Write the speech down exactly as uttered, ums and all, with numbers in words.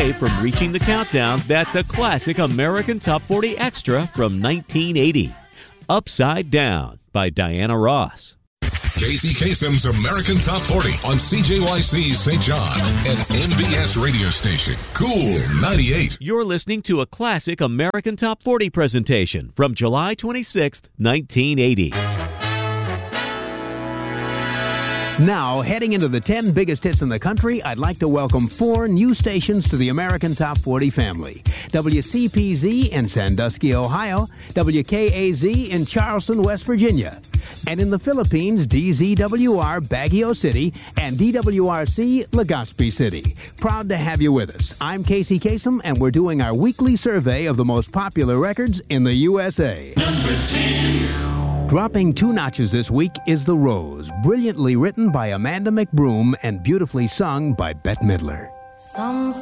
away from reaching the countdown, that's a classic American Top forty Extra from nineteen eighty. Upside Down by Diana Ross. Casey Kasem's American Top forty on C J Y C Saint John and M B S radio station Cool ninety-eight. You're listening to a classic American Top forty presentation from July twenty-sixth, nineteen eighty. Now, heading into the ten biggest hits in the country, I'd like to welcome four new stations to the American Top forty family. W C P Z in Sandusky, Ohio, W K A Z in Charleston, West Virginia, and in the Philippines, D Z W R Baguio City and D W R C Legazpi City. Proud to have you with us. I'm Casey Kasem, and we're doing our weekly survey of the most popular records in the U S A. Number ten. Dropping two notches this week is The Rose, brilliantly written by Amanda McBroom and beautifully sung by Bette Midler. Some